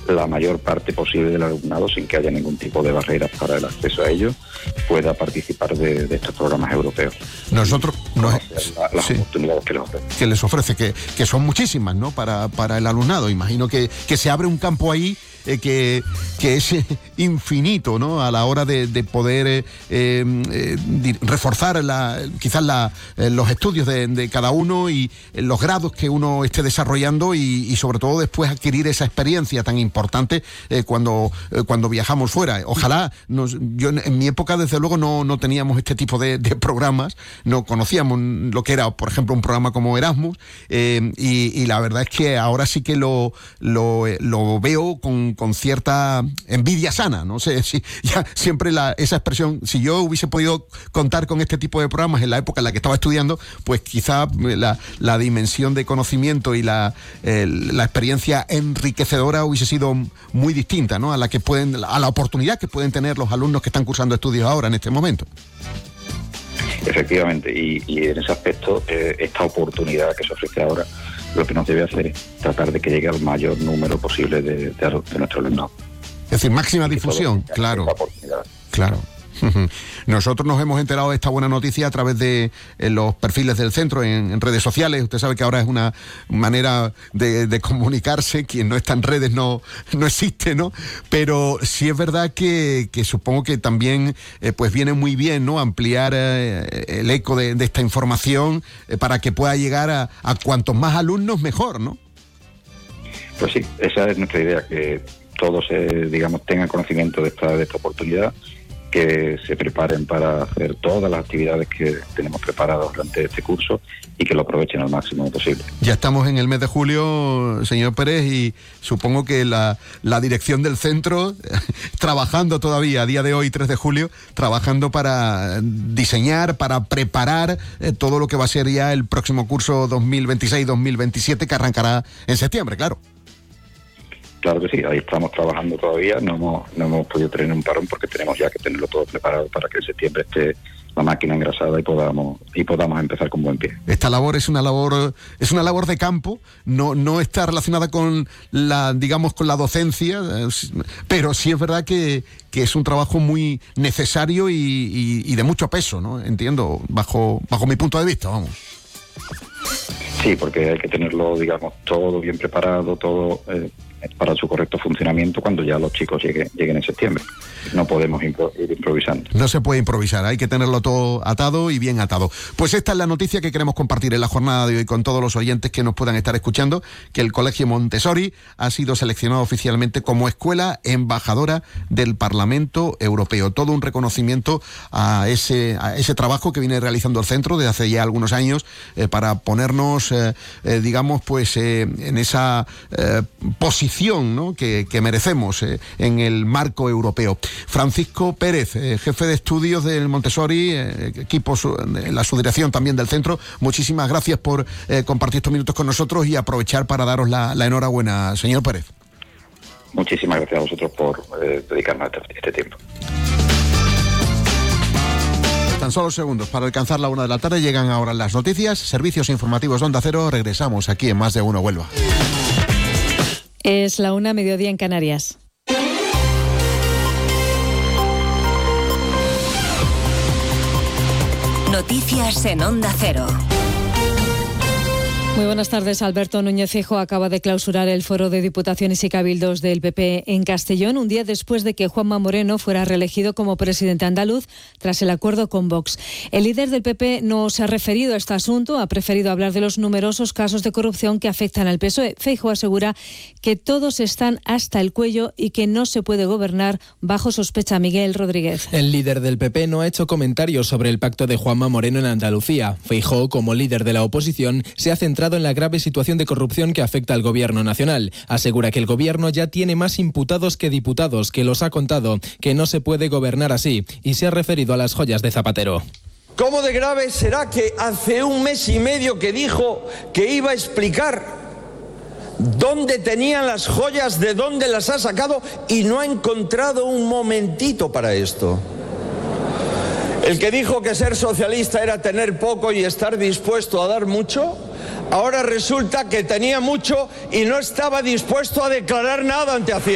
la mayor parte posible del alumnado, sin que haya ningún tipo de barreras para el acceso a ellos, pueda participar de estos programas europeos. Nosotros las oportunidades que les ofrece. Que son muchísimas, ¿no? Para el alumnado. Imagino que se abre un campo ahí que es infinito, ¿no? A la hora de poder reforzar quizás los estudios de cada uno y los grados que uno esté desarrollando y sobre todo después adquirir esa experiencia tan importante cuando viajamos fuera. Ojalá, yo en mi época desde luego no teníamos este tipo de programas, no conocíamos lo que era, por ejemplo, un programa como Erasmus, y la verdad es que ahora sí que lo veo con cierta envidia sana. No sé si ya siempre esa expresión, si yo hubiese podido contar con este tipo de programas en la época en la que estaba estudiando, pues quizá la dimensión de conocimiento y la experiencia enriquecedora hubiese sido muy distinta, ¿no? a la oportunidad que pueden tener los alumnos que están cursando estudios ahora en este momento. Efectivamente, y en ese aspecto, esta oportunidad que se ofrece ahora, lo que nos debe hacer es tratar de que llegue al mayor número posible de nuestro alumnado. Es decir, máxima difusión, claro. Nosotros nos hemos enterado de esta buena noticia a través de los perfiles del centro en redes sociales. Usted sabe que ahora es una manera de comunicarse. Quien no está en redes no existe, ¿no? Pero sí es verdad que supongo que también pues viene muy bien, ¿no? Ampliar el eco de esta información para que pueda llegar a cuantos más alumnos mejor, ¿no? Pues sí, esa es nuestra idea, que todos tengan conocimiento de esta oportunidad, que se preparen para hacer todas las actividades que tenemos preparadas durante este curso y que lo aprovechen al máximo posible. Ya estamos en el mes de julio, señor Pérez, y supongo que la dirección del centro, trabajando todavía a día de hoy, 3 de julio, trabajando para diseñar, para preparar todo lo que va a ser ya el próximo curso 2026-2027, que arrancará en septiembre, claro. Claro que sí, ahí estamos trabajando todavía, no hemos podido tener un parón porque tenemos ya que tenerlo todo preparado para que en septiembre esté la máquina engrasada y podamos empezar con buen pie. Esta labor es una labor de campo, no está relacionada con la docencia, pero sí es verdad que es un trabajo muy necesario y de mucho peso, ¿no? Entiendo, bajo mi punto de vista, vamos. Sí, porque hay que tenerlo, todo bien preparado, todo para su correcto funcionamiento cuando ya los chicos lleguen en septiembre. No podemos ir improvisando. No se puede improvisar, hay que tenerlo todo atado y bien atado. Pues esta es la noticia que queremos compartir en la jornada de hoy con todos los oyentes que nos puedan estar escuchando, que el Colegio Montessori ha sido seleccionado oficialmente como escuela embajadora del Parlamento Europeo. Todo un reconocimiento a ese trabajo que viene realizando el centro desde hace ya algunos años para ponernos, en esa posición, ¿no? que merecemos en el marco europeo. Francisco Pérez, jefe de estudios del Montessori, la subdirección también del centro, muchísimas gracias por compartir estos minutos con nosotros y aprovechar para daros la enhorabuena, señor Pérez. Muchísimas gracias a vosotros por dedicarnos este tiempo. Tan solo segundos para alcanzar la 1 de la tarde, llegan ahora las noticias, servicios informativos de Onda Cero, regresamos aquí en Más de Uno Huelva. Es la 1, mediodía en Canarias. Noticias en Onda Cero. Muy buenas tardes. Alberto Núñez Feijóo acaba de clausurar el foro de diputaciones y cabildos del PP en Castellón, un día después de que Juanma Moreno fuera reelegido como presidente andaluz tras el acuerdo con Vox. El líder del PP no se ha referido a este asunto, ha preferido hablar de los numerosos casos de corrupción que afectan al PSOE. Feijóo asegura que todos están hasta el cuello y que no se puede gobernar bajo sospecha. Miguel Rodríguez. El líder del PP no ha hecho comentarios sobre el pacto de Juanma Moreno en Andalucía. Feijóo, como líder de la oposición, se ha centrado en la grave situación de corrupción que afecta al gobierno nacional. Asegura que el gobierno ya tiene más imputados que diputados, que los ha contado, que no se puede gobernar así, y se ha referido a las joyas de Zapatero. ¿Cómo de grave será que hace 1 mes y medio que dijo que iba a explicar dónde tenían las joyas, de dónde las ha sacado, y no ha encontrado un momentito para esto? El que dijo que ser socialista era tener poco y estar dispuesto a dar mucho, ahora resulta que tenía mucho y no estaba dispuesto a declarar nada ante Hacienda.